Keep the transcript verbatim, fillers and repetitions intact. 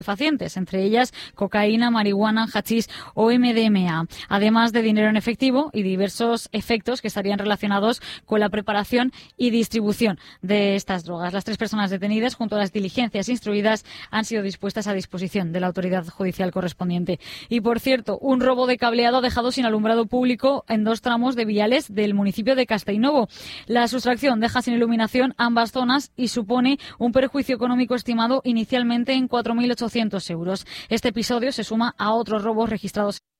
estupefacientes, entre ellas cocaína, marihuana, hachís o eme de eme a, además de dinero en efectivo y diversos efectos que estarían relacionados con la preparación y distribución de estas drogas. Las tres personas detenidas, junto a las diligencias instruidas, han sido dispuestas a disposición de la autoridad judicial correspondiente. Y, por cierto, un robo de cableado ha dejado sin alumbrado público en dos tramos de viales del municipio de Castellnovo. La sustracción deja sin iluminación ambas zonas y supone un perjuicio económico estimado inicialmente en cuatro mil ochocientos euros. Este episodio se suma a otros robos registrados